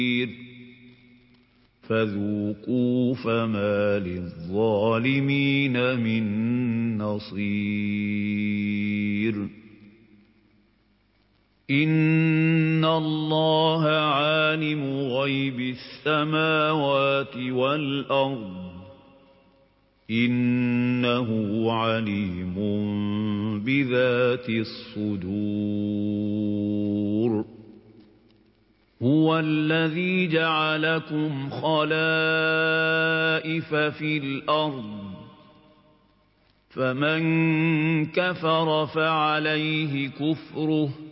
فذوقوا فما للظالمين من نصير إن الله عالم غيب السماوات والأرض إنه عليم بذات الصدور هو الذي جعلكم خلائف في الأرض فمن كفر فعليه كفره